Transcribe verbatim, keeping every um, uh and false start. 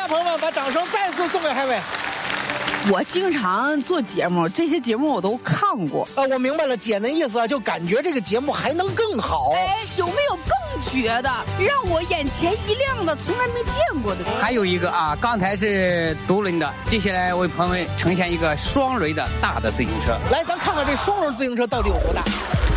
朋友们，把掌声再次送给海伟。 我经常做节目，这些节目我都看过。 啊，我明白了，姐那意思啊，就感觉这个节目还能更好。 哎，有没有更绝的，让我眼前一亮的，从来没见过的？ 还有一个啊，刚才是独轮的，接下来为朋友们呈现一个双轮的大的自行车。 来，咱看看这双轮自行车到底有多大。